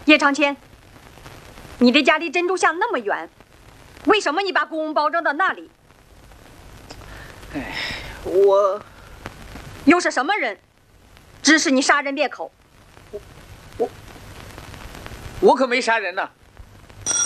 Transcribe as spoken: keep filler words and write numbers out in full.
叶长谦，你的家离珍珠巷那么远，为什么你把公文包装到那里？ 哎，我又是什么人指使你杀人灭口？ 我我可没杀人呐！